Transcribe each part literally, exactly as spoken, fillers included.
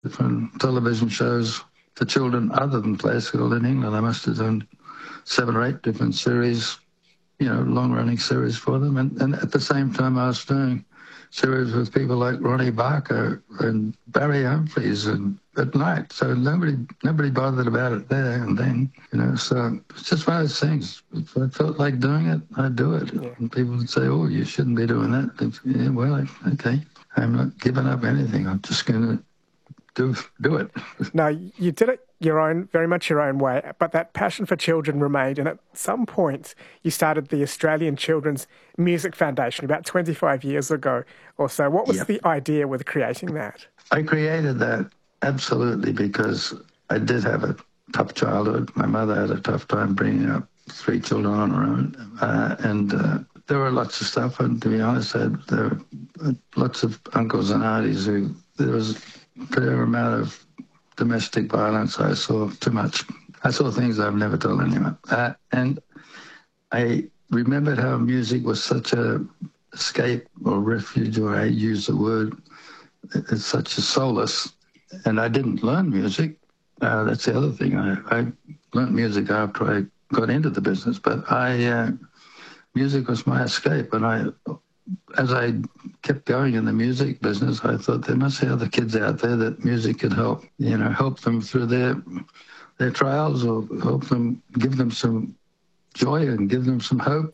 different television shows for children other than classical in England. I must have done seven or eight different series, you know, long-running series for them. And, and at the same time, I was doing series with people like Ronnie Barker and Barry Humphries and at night. So nobody nobody bothered about it there and then, you know. So it's just one of those things. If I felt like doing it, I'd do it. Yeah. And people would say, oh, you shouldn't be doing that. And, yeah, well, okay. I'm not giving up anything. I'm just going to do do it. No, you did it your own, very much your own way, but that passion for children remained. And at some point, you started the Australian Children's Music Foundation about twenty-five years ago or so. What was yep. the idea with creating that? I created that absolutely because I did have a tough childhood. My mother had a tough time bringing up three children on her own, uh, and uh, there were lots of stuff. And to be honest, I had, there were lots of uncles and aunties who there was a fair amount of domestic violence. I saw too much. I saw things I've never told anyone. Uh, and I remembered how music was such a escape or refuge, or I use the word, it's such a solace. And I didn't learn music. Uh, that's the other thing. I, I learned music after I got into the business, but I uh, music was my escape. And I, as I kept going in the music business, I thought there must be other kids out there that music could help, you know, help them through their their trials, or help them, give them some joy and give them some hope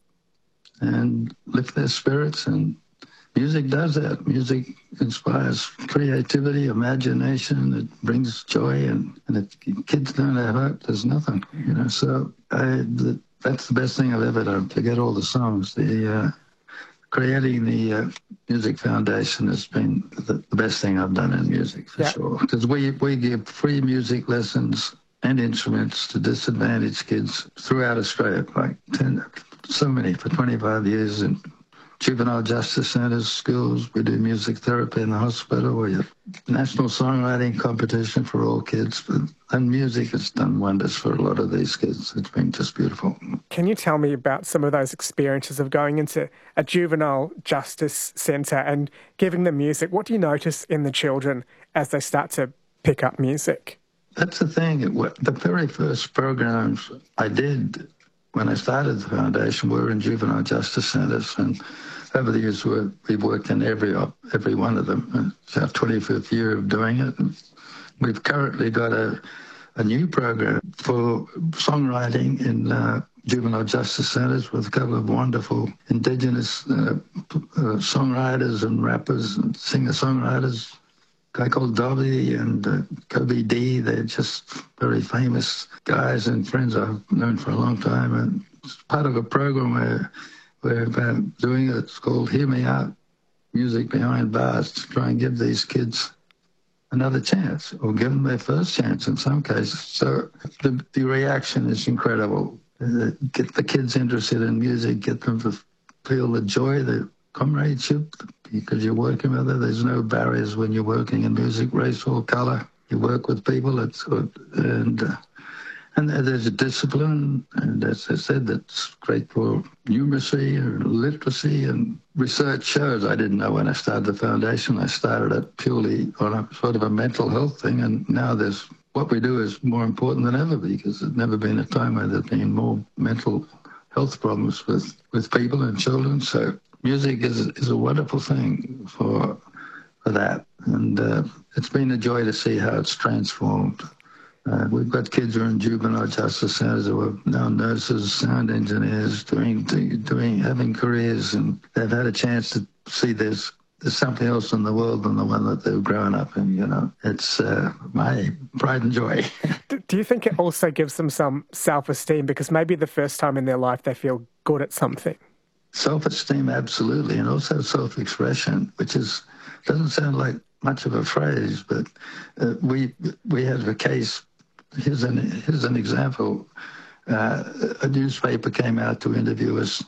and lift their spirits. And music does that. Music inspires creativity, imagination. It brings joy, and, and if kids don't have hope, there's nothing, you know. So I, the, that's the best thing I've ever done. Forget all the songs. The uh, creating the uh, Music Foundation has been the, the best thing I've done in music, for yeah. sure. Because we, we give free music lessons and instruments to disadvantaged kids throughout Australia, like ten, so many, for twenty-five years, in juvenile justice centres, schools. We do music therapy in the hospital. We have national songwriting competition for all kids. And music has done wonders for a lot of these kids. It's been just beautiful. Can you tell me about some of those experiences of going into a juvenile justice centre and giving them music? What do you notice in the children as they start to pick up music? That's the thing. The very first programs I did when I started the foundation were in juvenile justice centres, and over the years we've worked in every every one of them. It's our twenty-fifth year of doing it. And we've currently got a, a new program for songwriting in uh, juvenile justice centres with a couple of wonderful Indigenous uh, uh, songwriters and rappers and singer-songwriters. A guy called Dobby and uh, Kobe D. They're just very famous guys and friends I've known for a long time. And it's part of a program where we're doing it. It's called Hear Me Out, Music Behind Bars, to try and give these kids another chance, or give them their first chance in some cases. So the, the reaction is incredible. Uh, get the kids interested in music, get them to feel the joy, the comradeship, because you're working with it. There's no barriers when you're working in music, race or colour. You work with people, it's good. And, uh, and there's a discipline, and as I said, that's great for numeracy and literacy. And research shows, I didn't know when I started the foundation, I started it purely on a sort of a mental health thing, and now there's, what we do is more important than ever, because there's never been a time where there's been more mental health problems with, with people and children. So music is is a wonderful thing for for that, and uh, it's been a joy to see how it's transformed. Uh, we've got kids who are in juvenile justice centres who are now nurses, sound engineers, doing doing having careers, and they've had a chance to see there's there's something else in the world than the one that they've grown up in. You know, it's uh, my pride and joy. Do you think it also gives them some self-esteem, because maybe the first time in their life they feel good at something? Self-esteem, absolutely, and also self-expression, which is doesn't sound like much of a phrase, but uh, we we had a case. Here's an here's an example. Uh, a newspaper came out to interview us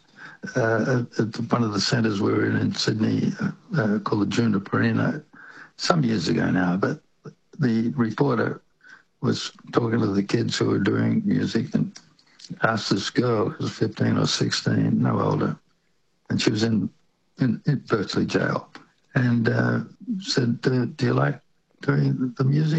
uh, at one of the centres we were in in Sydney, uh, called the Juniper Inn, some years ago now. But the reporter was talking to the kids who were doing music and asked this girl, who was fifteen or sixteen, no older, and she was in, in, in virtually jail, and uh, said, do, do you like doing the music